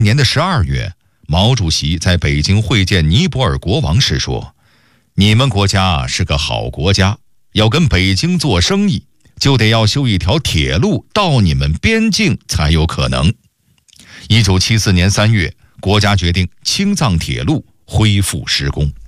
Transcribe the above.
年的12月，毛主席在北京会见尼泊尔国王时说：“你们国家是个好国家，要跟北京做生意，就得要修一条铁路到你们边境才有可能。”1974年3月，国家决定青藏铁路恢复施工。